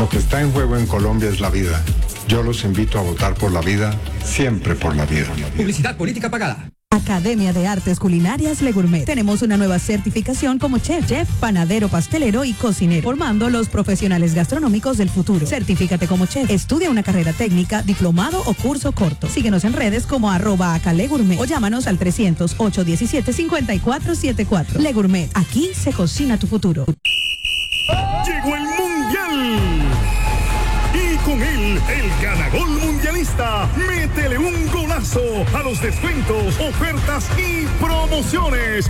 Lo que está en juego en Colombia es la vida. Yo los invito a votar por la vida, siempre por la vida. Publicidad política pagada. Academia de Artes Culinarias Le Gourmet. Tenemos una nueva certificación como chef, panadero, pastelero y cocinero, formando los profesionales gastronómicos del futuro. Certifícate como chef. Estudia una carrera técnica, diplomado o curso corto. Síguenos en redes como @acalegourmet o llámanos al 300-817-5474. Le Gourmet, aquí se cocina tu futuro. Llegó el Mundial. Y con él, el ganagol mundialista. Métele un golazo a los descuentos, ofertas y promociones